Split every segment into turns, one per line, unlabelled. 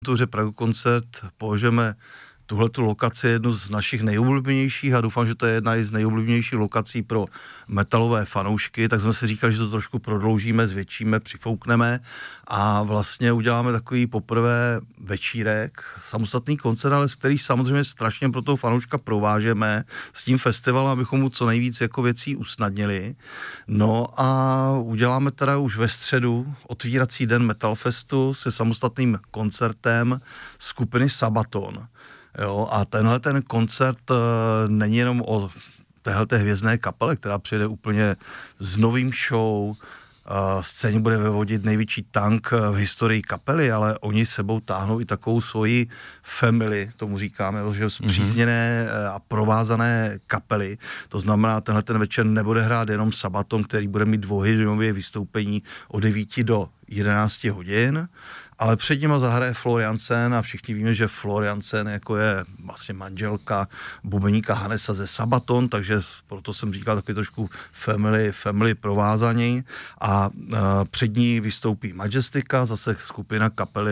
Že Prague Koncert považujeme tuhletu lokaci jednu z našich nejoblíbenějších a doufám, že to je jedna z nejoblíbenějších lokací pro metalové fanoušky, tak jsme si říkali, že to trošku prodloužíme, zvětšíme, přifoukneme a vlastně uděláme takový poprvé večírek, samostatný koncert, ale který samozřejmě strašně pro toho fanouška provážeme s tím festivalem, abychom mu co nejvíc jako věcí usnadnili. No a uděláme teda už ve středu otvírací den Metalfestu se samostatným koncertem skupiny Sabaton. Jo, a tenhle ten koncert není jenom o téhleté hvězdné kapele, která přijede úplně s novým show, scéně bude vyvodit největší tank v historii kapely, ale oni sebou táhnou i takovou svoji family, tomu říkáme, že zpřízněné a provázané kapely. To znamená, tenhle ten večer nebude hrát jenom Sabaton, který bude mít dvouhodinové vystoupení od 9 do 11 hodin, ale před nima zahraje Floriansen a všichni víme, že Floriansen jako je vlastně manželka bubeníka Hannesa ze Sabaton, takže proto jsem říkal takový trošku family provázaní a před ní vystoupí Majestika, zase skupina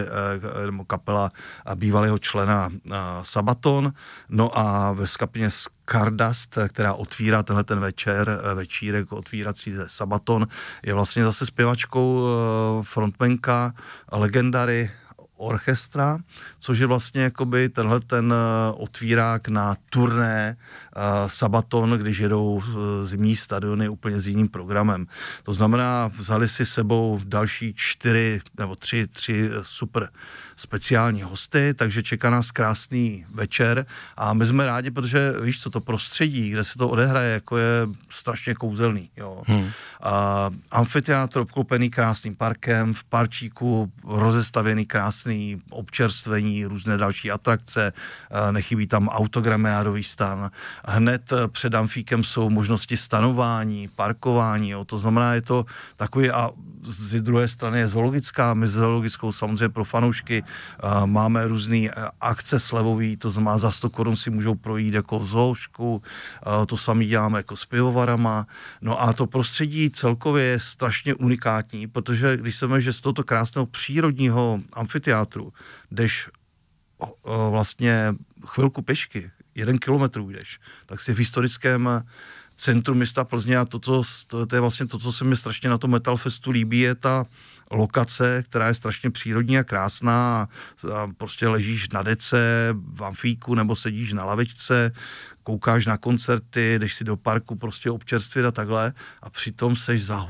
kapela bývalého člena Sabaton, no a ve skupině Stardust, která otvírá tenhle ten večírek otvírací ze Sabaton, je vlastně zase zpěvačkou frontmanka Legendary Orchestra, což je vlastně jakoby tenhle ten otvírák na turné Sabaton, když jedou zimní stadiony úplně s jiným programem. To znamená, vzali si sebou další 4 nebo 3 super speciální hosty, takže čeká nás krásný večer a my jsme rádi, protože víš co, to prostředí, kde se to odehraje, jako je strašně kouzelný. Jo. Amfiteátr obklopený krásným parkem, v parčíku rozestavěný krásný občerstvení, různé další atrakce, nechybí tam autogramiádový stan. Hned před amfíkem jsou možnosti stanování, parkování, jo. To znamená, je to takový a z druhé strany je zoologická, my zoologickou samozřejmě pro fanoušky máme různý akce slevový, to znamená za 100 korun si můžou projít jako v zooložku, to samý děláme jako s pivovarama, no a to prostředí celkově je strašně unikátní, protože když se že z tohoto krásného přírodního amfiteátru jdeš vlastně chvilku pešky, 1 kilometr jdeš, tak si v historickém centru města Plzně a to je vlastně to, co se mi strašně na tom Metalfestu líbí, je ta lokace, která je strašně přírodní a krásná a prostě ležíš na dece v amfíku nebo sedíš na lavičce, koukáš na koncerty, jdeš si do parku prostě občerstvit a takhle a přitom seš za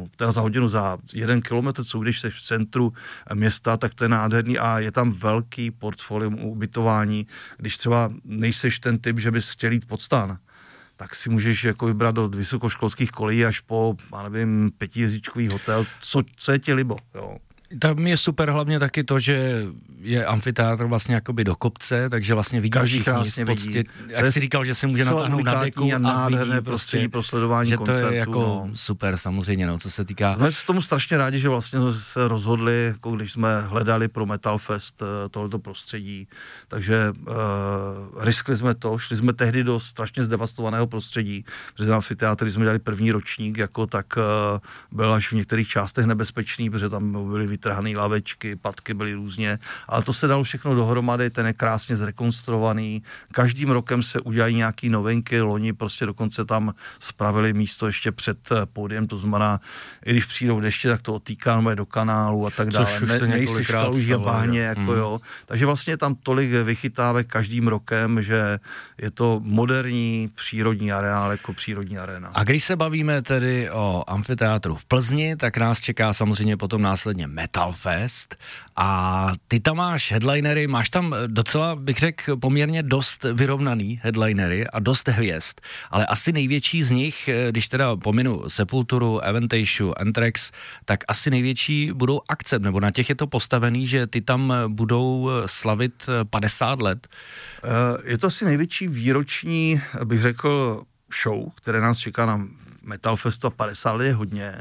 1 kilometr, co když seš v centru města, tak to je nádherný a je tam velký portfolium ubytování, když třeba nejseš ten typ, že bys chtěl jít pod stan, tak si můžeš jako vybrat od vysokoškolských kolejí až po, já nevím, 5hvězdičkový hotel, co je ti libo, jo.
Tam je super hlavně taky to, že je amfiteátr vlastně jakoby do kopce, takže vlastně vidí všichni v podstatě, jak jsi říkal, že se může natáhnout na deku a
nádherné prostředí pro sledování koncertu.
Že to je jako super samozřejmě, no, co se týká.
No, jsme tomu strašně rádi, že vlastně se rozhodli, jako když jsme hledali pro Metalfest tohleto prostředí, takže riskli jsme to, šli jsme tehdy do strašně zdevastovaného prostředí, protože na amfiteátr, když jsme dělali první ročník, jako tak byl až v některých částech nebezpečný, protože tam byly vytrhané lavečky, patky byly různě, ale to se dalo všechno dohromady, ten je krásně zrekonstruovaný. Každým rokem se udělají nějaký novinky, loni prostě dokonce tam spravili místo ještě před pódiem, to znamená, i když přijdou deště, tak to otýkáme do kanálu a tak dále. Nejsi v kaluži a bahně, jako jo. Takže vlastně je tam tolik vychytávek každým rokem, že je to moderní přírodní areál, jako přírodní aréna.
A když se bavíme tedy o amfiteátru v Plzni, tak nás čeká samozřejmě potom následně Metalfest a ty tam máš headlinery, máš tam docela, bych řekl, poměrně dost vyrovnaný headlinery a dost hvězd, ale asi největší z nich, když teda pominu Sepulturu, Avantasia, Anthrax, tak asi největší budou Akcept, nebo na těch je to postavený, že ty tam budou slavit 50 let.
Je to asi největší výroční, bych řekl, show, které nás čeká na Metalfestu a 50 let je hodně.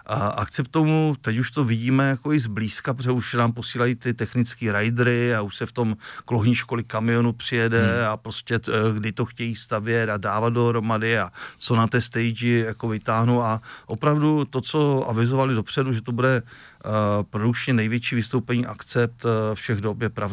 A Akceptomu teď už to vidíme jako i zblízka, protože už nám posílají ty technické ridery a už se v tom klohní školy kamionu přijede a prostě kdy to chtějí stavět a dávat dohromady a co na té stage jako vytáhnou a opravdu to, co avizovali dopředu, že to bude produkčně největší vystoupení Akcept všech dob, je pravda.